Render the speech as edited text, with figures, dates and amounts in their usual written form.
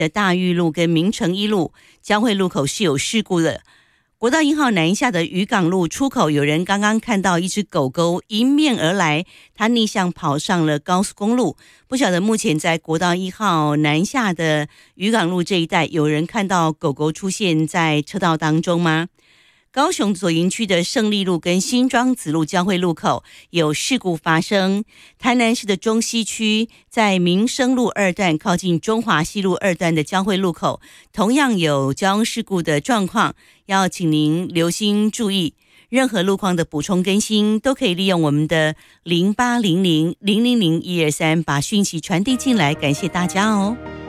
的大裕路跟明诚一路交汇路口是有事故的。国道1号南下的渔港路出口，有人刚刚看到一只狗狗迎面而来，它逆向跑上了高速公路。不晓得目前在国道1号南下的渔港路这一带，有人看到狗狗出现在车道当中吗？高雄左营区的胜利路跟新庄子路交汇路口有事故发生。台南市的中西区在民生路2段靠近中华西路2段的交汇路口，同样有交通事故的状况，要请您留心注意。任何路况的补充更新都可以利用我们的0800000123把讯息传递进来，感谢大家哦。